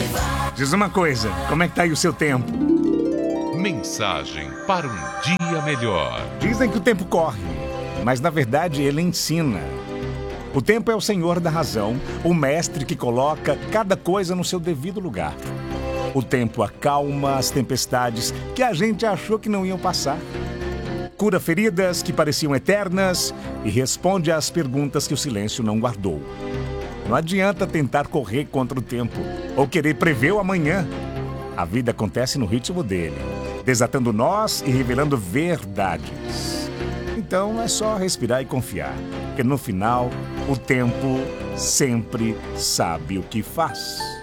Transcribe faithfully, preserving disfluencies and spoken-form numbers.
Diz uma coisa, como é que tá aí o seu tempo? Mensagem para um dia melhor. Dizem que o tempo corre, mas na verdade ele ensina. O tempo é o senhor da razão, o mestre que coloca cada coisa no seu devido lugar. O tempo acalma as tempestades que a gente achou que não iam passar. Cura feridas que pareciam eternas e responde às perguntas que o silêncio não guardou. Não adianta tentar correr contra o tempo ou querer prever o amanhã. A vida acontece no ritmo dele, desatando nós e revelando verdades. Então é só respirar e confiar, que no final o tempo sempre sabe o que faz.